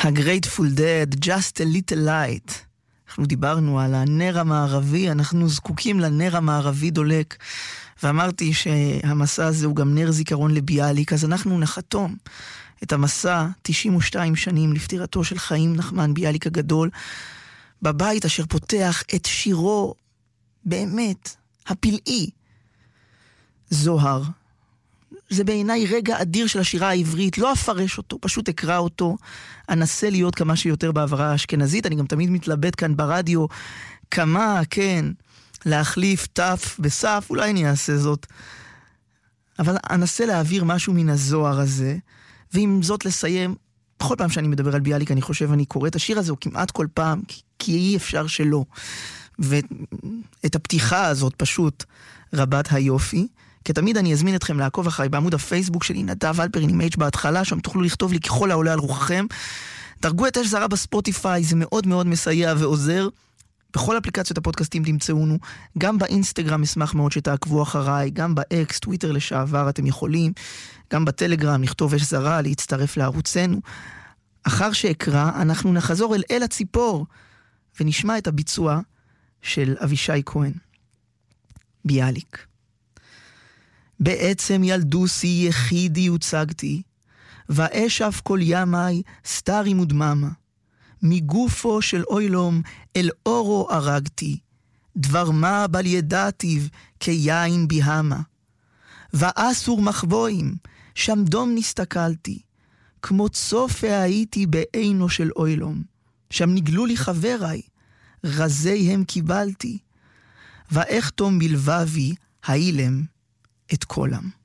ה-Grateful Dead, Just a Little Light. אנחנו דיברנו על הנר המערבי, אנחנו זקוקים לנר המערבי דולק, ואמרתי שהמסע הזה הוא גם נר זיכרון לביאליק, אז אנחנו נחתום את המסע 92 שנים לפטירתו של חיים נחמן ביאליק הגדול, בבית אשר פותח את שירו באמת הפלאי, זוהר. זה בעיניי רגע אדיר של השירה העברית, לא אפרש אותו, פשוט אקרא אותו, אנסה להיות כמה שיותר בעברה האשכנזית, אני גם תמיד מתלבט כאן ברדיו, כמה, כן, להחליף תף בסף, אולי אני אעשה זאת, אבל אנסה להעביר משהו מן הזוהר הזה, ועם זאת לסיים, בכל פעם שאני מדבר על ביאליק, אני חושב, אני קורא את השיר הזה, או כמעט כל פעם, כי אי אפשר שלא, ואת הפתיחה הזאת פשוט רבת היופי, כי תמיד אני אזמין אתכם לעקוב אחריי בעמוד הפייסבוק שלי, נדב אלפרין עם H בהתחלה, שם תוכלו לכתוב לי ככל העולה על רוחכם. דרגו את אש זרה בספוטיפיי, זה מאוד מאוד מסייע ועוזר. בכל אפליקציות הפודקאסטים תמצאונו, גם באינסטגרם אשמח מאוד שתעקבו אחריי, גם באקס, טוויטר לשעבר אתם יכולים, גם בטלגרם לכתוב אש זרה, להצטרף לערוצנו. אחר שאקרא, אנחנו נחזור אל הציפור, ונשמע את הביצוע של אבישי כהן. ביאליק. בעצם ילדוסי יחידי הוצגתי, ואשף כל ימי סתרי מודממה. מגופו של אוילום אל אורו הרגתי, דבר מה בל ידעתיו כיין ביהמה. ואסור מחבואים, שם דום נסתכלתי, כמו צופה הייתי בעינו של אוילום, שם נגלו לי חבריי, רזי הם קיבלתי, ואיכתום בלבבי האילם את קולם.